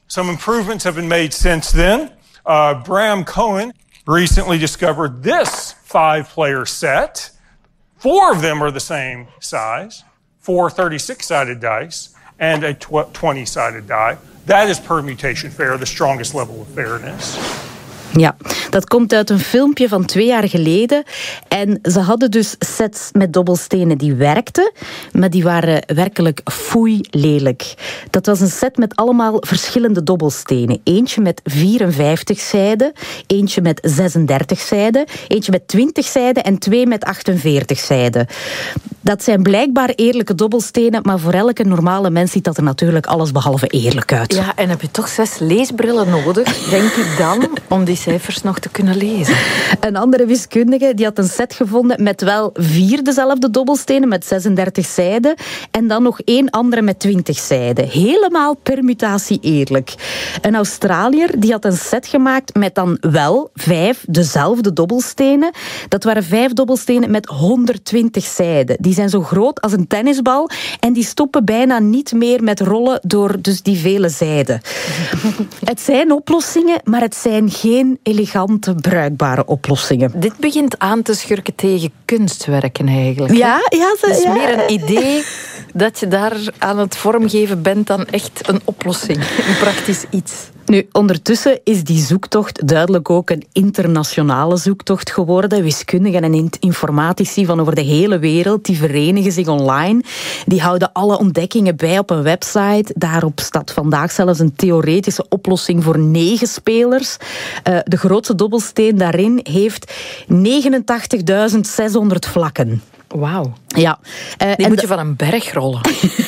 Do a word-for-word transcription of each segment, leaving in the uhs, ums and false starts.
Some improvements have been made since then. Uh, Bram Cohen recently discovered this five-player set. Four of them are the same size, four thirty-six-sided dice and a twenty-sided die. That is permutation fair, the strongest level of fairness. Ja, dat komt uit een filmpje van twee jaar geleden. En ze hadden dus sets met dobbelstenen die werkten, maar die waren werkelijk foei lelijk. Dat was een set met allemaal verschillende dobbelstenen. Eentje met vierenvijftig zijden, eentje met zesendertig zijden, eentje met twintig zijden en twee met achtenveertig zijden. Dat zijn blijkbaar eerlijke dobbelstenen, maar voor elke normale mens ziet dat er natuurlijk alles behalve eerlijk uit. Ja, en heb je toch zes leesbrillen nodig, denk ik dan, om die cijfers nog te kunnen lezen. Een andere wiskundige die had een set gevonden met wel vier dezelfde dobbelstenen met zesendertig zijden en dan nog één andere met twintig zijden. Helemaal permutatie eerlijk. Een Australiër die had een set gemaakt met dan wel vijf dezelfde dobbelstenen. Dat waren vijf dobbelstenen met honderdtwintig zijden. Die zijn zo groot als een tennisbal en die stoppen bijna niet meer met rollen door dus die vele zijden. Het zijn oplossingen, maar het zijn geen elegante, bruikbare oplossingen. Dit begint aan te schurken tegen kunstwerken eigenlijk. Ja, ja. Ze, het is ja. meer een idee dat je daar aan het vormgeven bent dan echt een oplossing, een praktisch iets. Nu, ondertussen is die zoektocht duidelijk ook een internationale zoektocht geworden. Wiskundigen en informatici van over de hele wereld, die verenigen zich online. Die houden alle ontdekkingen bij op een website. Daarop staat vandaag zelfs een theoretische oplossing voor negen spelers. Uh, de grootste dobbelsteen daarin heeft negenentachtigduizend zeshonderd vlakken. Wauw. Ja. Uh, die moet je van een berg rollen.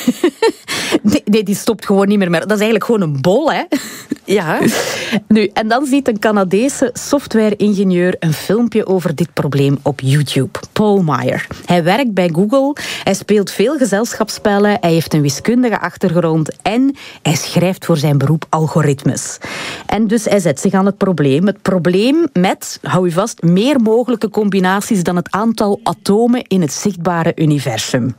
Nee, nee, die stopt gewoon niet meer meer. Dat is eigenlijk gewoon een bol, hè? Ja. Nu, en dan ziet een Canadese software-ingenieur een filmpje over dit probleem op YouTube. Paul Meyer. Hij werkt bij Google, hij speelt veel gezelschapsspellen, hij heeft een wiskundige achtergrond en hij schrijft voor zijn beroep algoritmes. En dus hij zet zich aan het probleem. Het probleem met, hou je vast, meer mogelijke combinaties dan het aantal atomen in het zichtbare universum.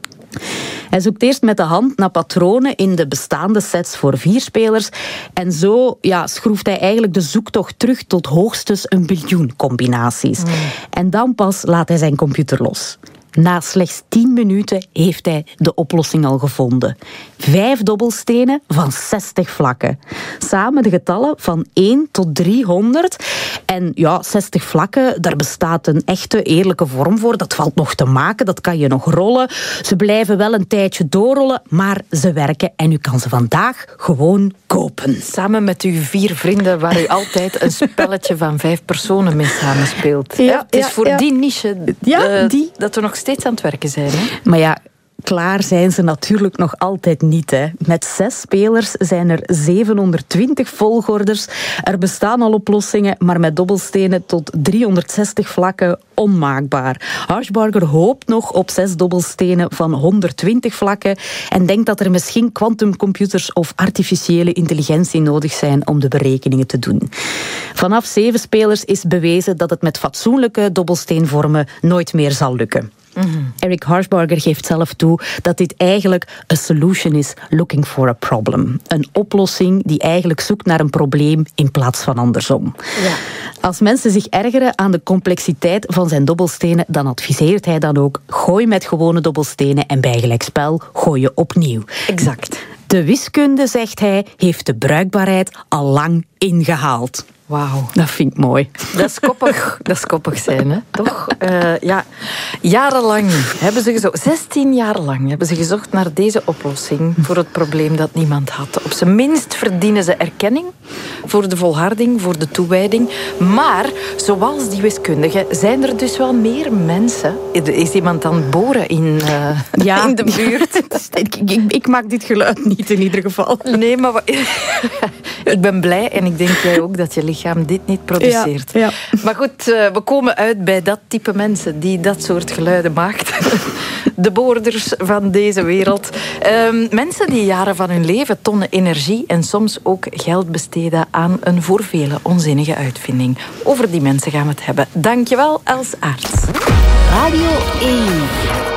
Hij zoekt eerst met de hand naar patronen in de bestaande sets voor vier spelers. En zo ja, schroeft hij eigenlijk de zoektocht terug tot hoogstens een biljoen combinaties. Mm. En dan pas laat hij zijn computer los. Na slechts tien minuten heeft hij de oplossing al gevonden. Vijf dobbelstenen van zestig vlakken. Samen de getallen van één tot driehonderd. En ja, zestig vlakken, daar bestaat een echte eerlijke vorm voor. Dat valt nog te maken, dat kan je nog rollen. Ze blijven wel een tijdje doorrollen, maar ze werken. En u kan ze vandaag gewoon kopen. Samen met uw vier vrienden, waar u altijd een spelletje van vijf personen mee samenspeelt. Ja, ja, het is ja, voor ja. die niche ja, uh, die. dat we nog steeds aan het werken zijn. Hè? Maar ja, klaar zijn ze natuurlijk nog altijd niet. Hè. Met zes spelers zijn er zevenhonderdtwintig volgorders. Er bestaan al oplossingen, maar met dobbelstenen tot driehonderdzestig vlakken onmaakbaar. Harshbarger hoopt nog op zes dobbelstenen van honderdtwintig vlakken en denkt dat er misschien quantumcomputers of artificiële intelligentie nodig zijn om de berekeningen te doen. Vanaf zeven spelers is bewezen dat het met fatsoenlijke dobbelsteenvormen nooit meer zal lukken. Mm-hmm. Eric Harshbarger geeft zelf toe dat dit eigenlijk a solution is looking for a problem. Een oplossing die eigenlijk zoekt naar een probleem in plaats van andersom. Ja. Als mensen zich ergeren aan de complexiteit van zijn dobbelstenen, dan adviseert hij dan ook: gooi met gewone dobbelstenen en bij gelijkspel gooi je opnieuw. Exact. De wiskunde, zegt hij, heeft de bruikbaarheid al lang ingehaald. Wauw. Dat vind ik mooi. Dat is koppig, dat is koppig zijn, hè? Toch? Uh, ja. Jarenlang hebben ze gezocht, zestien jaar lang hebben ze gezocht naar deze oplossing voor het probleem dat niemand had. Op zijn minst verdienen ze erkenning voor de volharding, voor de toewijding. Maar, zoals die wiskundigen, zijn er dus wel meer mensen. Is iemand aan het boren in, uh, ja. in de buurt? ik, ik, ik maak dit geluid niet in ieder geval. Nee, maar ik ben blij en ik denk jij ook dat je lichaam dit niet produceert. Ja, ja. Maar goed, we komen uit bij dat type mensen die dat soort geluiden maakt. De boorders van deze wereld. Um, mensen die jaren van hun leven tonnen energie en soms ook geld besteden aan een voor velen onzinnige uitvinding. Over die mensen gaan we het hebben. Dankjewel, Els Aarts. Radio één.